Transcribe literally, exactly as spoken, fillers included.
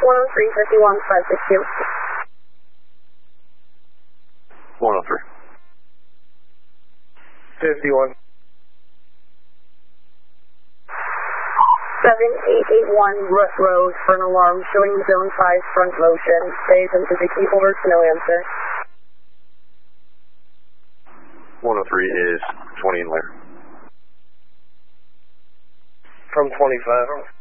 one oh three, fifty-one, five six two. one oh three. fifty-one. seven eight eight one Root Road for an alarm showing zone five front motion. Phase into the keyboard, no answer. one oh three is twenty and later. From twenty-five.